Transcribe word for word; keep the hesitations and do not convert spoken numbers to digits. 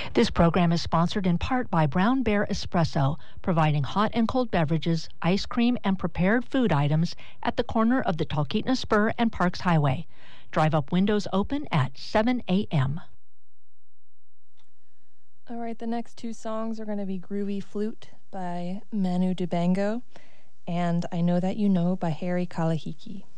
This program is sponsored in part by Brown Bear Espresso, providing hot and cold beverages, ice cream, and prepared food items at the corner of the Talkeetna Spur and Parks Highway. Drive-up windows open at seven a.m. All right, the next two songs are going to be Groovy Flute by Manu Dibango and I Know That You Know by Harry Kalahiki.